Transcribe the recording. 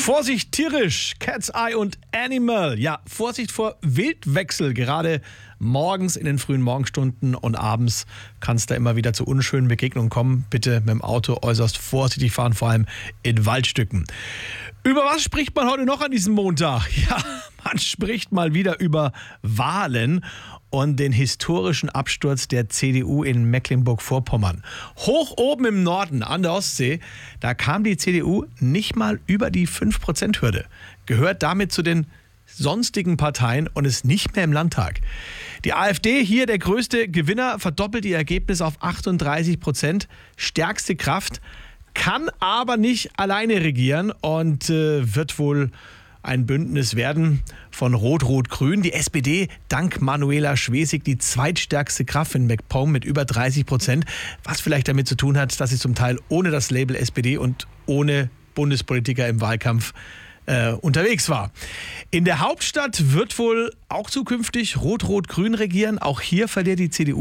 Vorsicht tierisch, Cat's Eye und Animal. Ja, Vorsicht vor Wildwechsel, gerade morgens in den frühen Morgenstunden und abends kann es da immer wieder zu unschönen Begegnungen kommen. Bitte mit dem Auto äußerst vorsichtig fahren, vor allem in Waldstücken. Über was spricht man heute noch an diesem Montag? Ja, man spricht mal wieder über Wahlen und den historischen Absturz der CDU in Mecklenburg-Vorpommern. Hoch oben im Norden an der Ostsee, da kam die CDU nicht mal über die 5%-Hürde. Gehört damit zu den sonstigen Parteien und ist nicht mehr im Landtag. Die AfD, hier der größte Gewinner, verdoppelt ihr Ergebnis auf 38%. Stärkste Kraft, kann aber nicht alleine regieren und wird wohl ein Bündnis werden von Rot-Rot-Grün. Die SPD, dank Manuela Schwesig, die zweitstärkste Kraft in MacPom mit über 30%. Was vielleicht damit zu tun hat, dass sie zum Teil ohne das Label SPD und ohne Bundespolitiker im Wahlkampf unterwegs war. In der Hauptstadt wird wohl auch zukünftig Rot-Rot-Grün regieren. Auch hier verliert die CDU